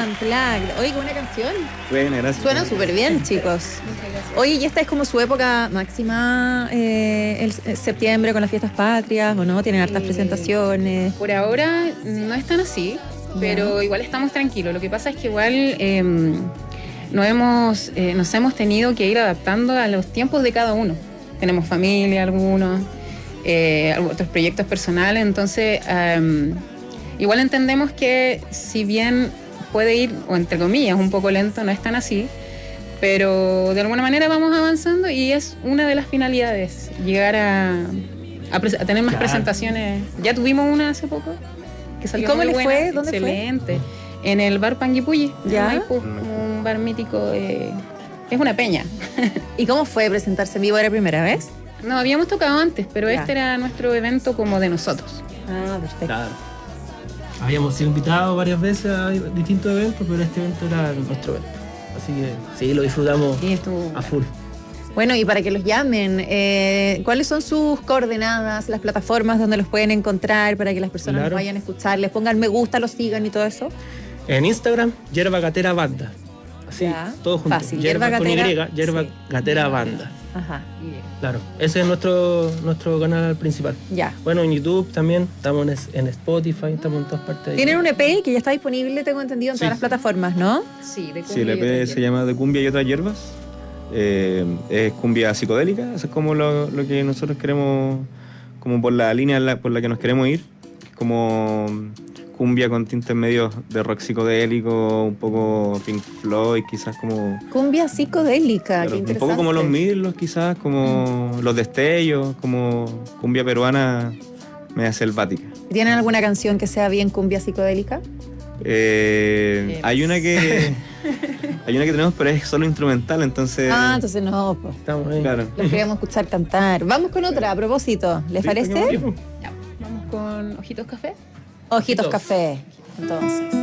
Unplugged. Oye, qué buena canción. Buena, gracias. Suena súper bien, chicos. Oye, ¿y esta es como su época máxima, septiembre con las fiestas patrias, o no? ¿Tienen hartas presentaciones? Por ahora no es tan así, pero igual estamos tranquilos. Lo que pasa es que igual nos hemos tenido que ir adaptando a los tiempos de cada uno. Tenemos familia, algunos, otros proyectos personales, entonces igual entendemos que si bien puede ir, o entre comillas, un poco lento, no es tan así, pero de alguna manera vamos avanzando y es una de las finalidades, llegar a tener más presentaciones. Ya tuvimos una hace poco, que salió ¿Y cómo muy les buena, fue? ¿Dónde fue? excelente. En el bar Panguipulli, ¿Ya? en Maipú, un bar mítico, es una peña. ¿Y cómo fue presentarse en vivo? ¿Era la primera vez? No, habíamos tocado antes, pero Ya. este era nuestro evento como de nosotros. Ah, perfecto. Claro. Habíamos sido invitados varias veces a distintos eventos, pero este evento era nuestro evento. Así que sí, lo disfrutamos Y estuvo a full. Bueno, y para que los llamen, ¿cuáles son sus coordenadas, las plataformas donde los pueden encontrar para que las personas Claro. vayan a escuchar, les pongan me gusta, los sigan y todo eso? En Instagram, Yerba Gatera Banda. Así, Ya. todo junto. Fácil. Yerba Yerba con Gatera, Y, Yerba sí. Gatera Banda. Ajá, Claro, ese es nuestro canal principal. ya. Bueno, en YouTube también, estamos en Spotify, estamos en todas partes. ahí. Tienen un EP que ya está disponible, tengo entendido, en todas las plataformas, ¿no? Sí, de Sí, el cumbia y EP otras se llama De Cumbia y Otras Hierbas. Es cumbia psicodélica, eso es como lo que nosotros queremos, como por la línea por la que nos queremos ir. Como cumbia con tintes medios de rock psicodélico, un poco Pink Floyd, quizás como... Cumbia psicodélica, Claro, qué un interesante. poco como los Mirlos, quizás, como los Destellos, como cumbia peruana media selvática. ¿Tienen alguna canción que sea bien cumbia psicodélica? Hay una que tenemos, pero es solo instrumental, entonces... Entonces no, pues. Estamos ahí. Claro. Los queremos escuchar cantar. Vamos con otra, a propósito. ¿Les Sí, parece? Sí, pues. Ya, vamos con Ojitos Café. Ojitos Ojitos. Café, entonces.